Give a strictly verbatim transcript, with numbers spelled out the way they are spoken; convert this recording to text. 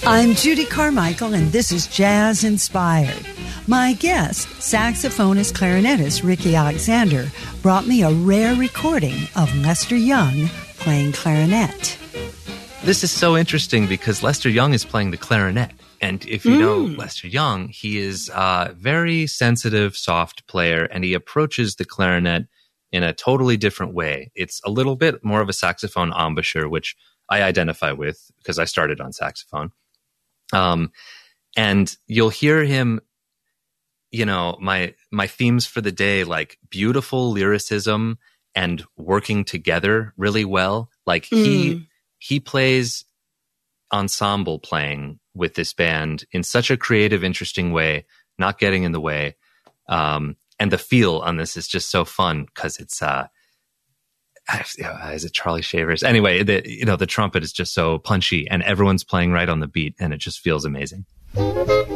I'm Judy Carmichael, and this is Jazz Inspired. My guest, saxophonist clarinetist Ricky Alexander, brought me a rare recording of Lester Young playing clarinet. This is so interesting because Lester Young is playing the clarinet. And if you mm. know Lester Young, he is a very sensitive, soft player, and he approaches the clarinet in a totally different way. It's a little bit more of a saxophone embouchure, which I identify with because I started on saxophone. Um, and you'll hear him, you know, my, my themes for the day, like beautiful lyricism and working together really well. Like mm. he, he plays ensemble playing with this band in such a creative, interesting way, not getting in the way. Um, and the feel on this is just so fun because it's, uh, is it Charlie Shavers? Anyway, the, you know, the trumpet is just so punchy and everyone's playing right on the beat and it just feels amazing.